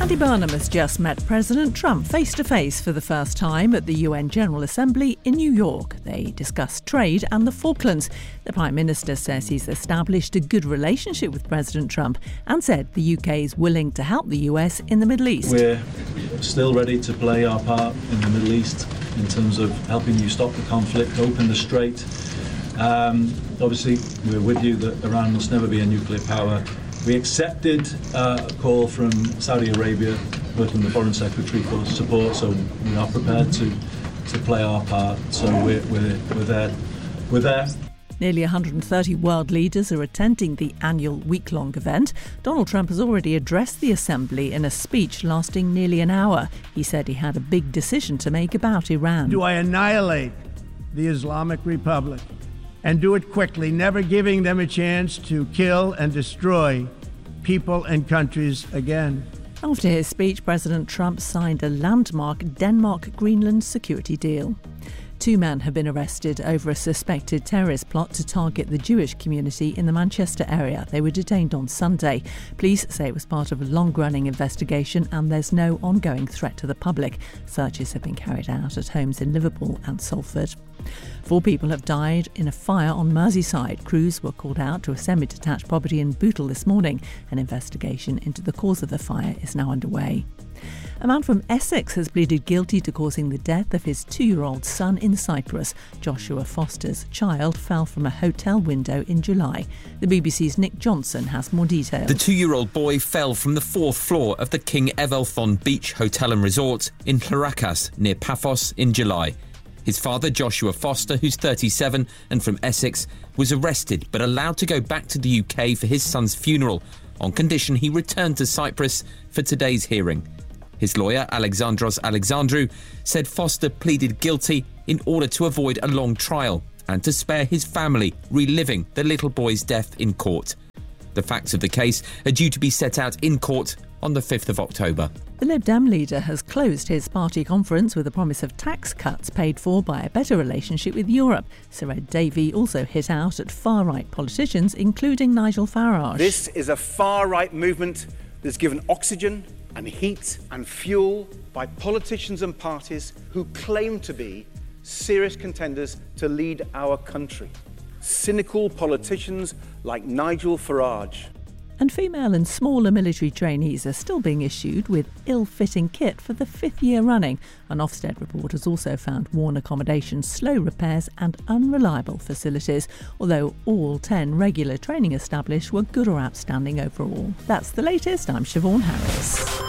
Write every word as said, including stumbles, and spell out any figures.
Andy Burnham has just met President Trump face-to-face for the first time at the U N General Assembly in New York. They discussed trade and the Falklands. The Prime Minister says he's established a good relationship with President Trump and said the U K is willing to help the U S in the Middle East. We're still ready to play our part in the Middle East in terms of helping you stop the conflict, open the strait. Um, obviously, we're with you that Iran must never be a nuclear power. We accepted uh, a call from Saudi Arabia, working with the Foreign Secretary for support, so we are prepared to to play our part. So we're, we're, we're there. We're there. Nearly one hundred thirty world leaders are attending the annual week-long event. Donald Trump has already addressed the assembly in a speech lasting nearly an hour. He said he had a big decision to make about Iran. Do I annihilate the Islamic Republic? And do it quickly, never giving them a chance to kill and destroy people and countries again. After his speech, President Trump signed a landmark Denmark-Greenland security deal. Two men have been arrested over a suspected terrorist plot to target the Jewish community in the Manchester area. They were detained on Sunday. Police say it was part of a long-running investigation and there's no ongoing threat to the public. Searches have been carried out at homes in Liverpool and Salford. Four people have died in a fire on Merseyside. Crews were called out to a semi-detached property in Bootle this morning. An investigation into the cause of the fire is now underway. A man from Essex has pleaded guilty to causing the death of his two-year-old son in Cyprus. Joshua Foster's child fell from a hotel window in July. The B B C's Nick Johnson has more details. The two-year-old boy fell from the fourth floor of the King Evelthon Beach Hotel and Resort in Llarakas, near Paphos, in July. His father, Joshua Foster, who's thirty-seven and from Essex, was arrested but allowed to go back to the U K for his son's funeral on condition he returned to Cyprus for today's hearing. His lawyer, Alexandros Alexandrou, said Foster pleaded guilty in order to avoid a long trial and to spare his family reliving the little boy's death in court. The facts of the case are due to be set out in court on the fifth of October. The Lib Dem leader has closed his party conference with a promise of tax cuts paid for by a better relationship with Europe. Sir Ed Davey also hit out at far-right politicians, including Nigel Farage. This is a far-right movement that's given oxygen and heat and fuel by politicians and parties who claim to be serious contenders to lead our country. Cynical politicians like Nigel Farage. And female and smaller military trainees are still being issued with ill-fitting kit for the fifth year running. An Ofsted report has also found worn accommodation, slow repairs and unreliable facilities, although all ten regular training established were good or outstanding overall. That's the latest. I'm Siobhan Harris.